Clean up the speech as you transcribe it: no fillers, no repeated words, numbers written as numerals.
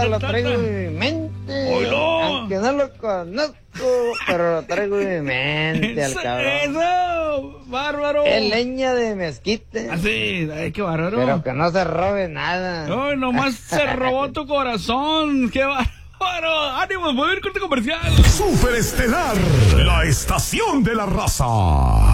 lo traigo en mi mente. ¡Oilo! Aunque no lo conozco, pero lo traigo en mi mente al cabrón. ¡Eso! ¡Bárbaro! Es leña de mezquite. Así, ay, qué bárbaro. Pero que no se robe nada. Ay, nomás se robó tu corazón. ¡Qué bárbaro! ¡Ánimo! ¡Voy a ir corte comercial! Superestelar, la estación de la raza.